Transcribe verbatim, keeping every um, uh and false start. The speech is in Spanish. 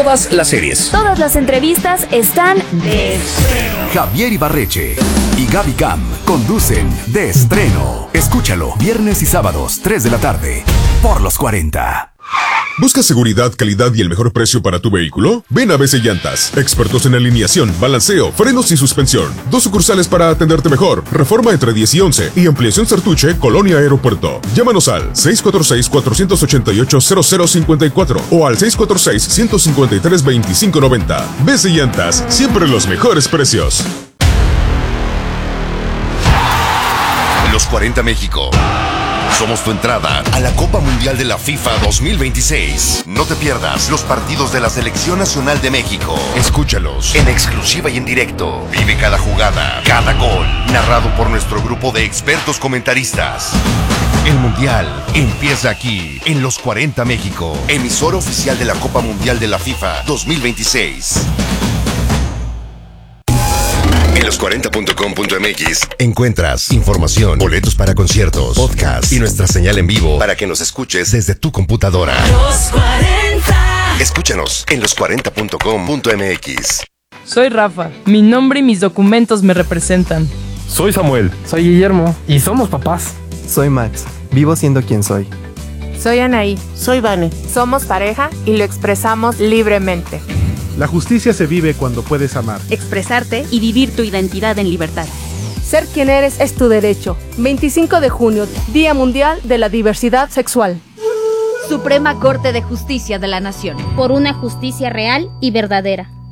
todas las series. Todas las entrevistas están de estreno. Javier Ibarreche y Gaby Cam conducen De Estreno. Escúchalo viernes y sábados, tres de la tarde, por los cuarenta. ¿Buscas seguridad, calidad y el mejor precio para tu vehículo? Ven a B C Llantas, expertos en alineación, balanceo, frenos y suspensión. Dos sucursales para atenderte mejor. Reforma entre diez y once y Ampliación Sartuche, Colonia Aeropuerto. Llámanos al seis cuatro seis, cuatro ocho ocho, cero cero cinco cuatro o al seis cuatro seis, uno cinco tres, dos cinco nueve cero. B C Llantas, siempre los mejores precios. Los cuarenta México. Somos tu entrada a la Copa Mundial de la FIFA dos mil veintiséis. No te pierdas los partidos de la Selección Nacional de México. Escúchalos en exclusiva y en directo. Vive cada jugada, cada gol, narrado por nuestro grupo de expertos comentaristas. El Mundial empieza aquí, en Los cuarenta México, emisora oficial de la Copa Mundial de la FIFA dos mil veintiséis. En los cuarenta punto com punto m x encuentras información, boletos para conciertos, podcast y nuestra señal en vivo para que nos escuches desde tu computadora. Los cuarenta. Escúchanos en los cuarenta punto com punto m x. Soy Rafa, mi nombre y mis documentos me representan. Soy Samuel. Soy Guillermo y somos papás. Soy Max, vivo siendo quien soy. Soy Anaí. Soy Vane. Somos pareja y lo expresamos libremente. La justicia se vive cuando puedes amar, expresarte y vivir tu identidad en libertad. Ser quien eres es tu derecho. veinticinco de junio, Día Mundial de la Diversidad Sexual. Suprema Corte de Justicia de la Nación. Por una justicia real y verdadera.